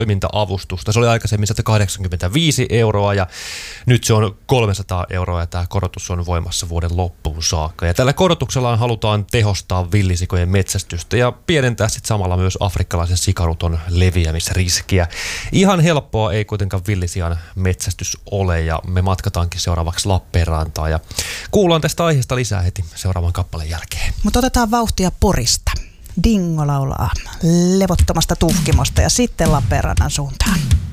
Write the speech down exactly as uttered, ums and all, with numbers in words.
toiminta-avustusta. Se oli aikaisemmin sata kahdeksankymmentäviisi euroa ja nyt se on kolmesataa euroa ja tämä korotus on voimassa vuoden loppuun saakka. Ja tällä korotuksella halutaan tehostaa villisikojen metsästystä ja pienentää sitten samalla myös afrikkalaisen sikaruton leviämisriskiä. Ihan helppoa ei kuitenkaan villisian metsästys ole ja me matkataankin seuraavaksi Lappeenrantaan ja kuullaan tästä aiheesta lisää heti seuraavan kappaleen jälkeen. Mutta otetaan vauhtia Porista. Dingo laulaa levottomasta tuhkimosta ja sitten Lappeenrannan suuntaan.